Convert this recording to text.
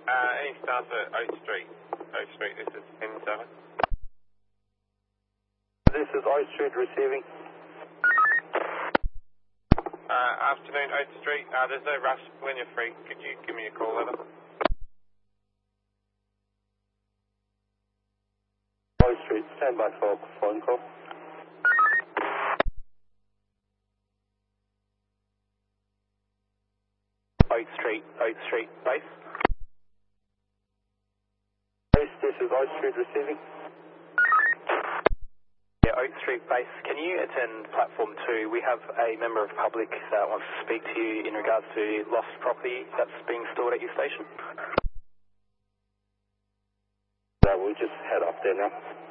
Any staff at Oak Street? Oak Street, this is N7. This is Oak Street receiving. Afternoon, Oak Street. There's no rush when you're free. Could you give me a call later? Oak Street, stand by for phone call. Oak Street, base. Base, this is Oak Street receiving. Yeah, Oak Street base. Can you attend platform 2? We have a member of public that wants to speak to you in regards to lost property that's being stored at your station. We'll just head up there now.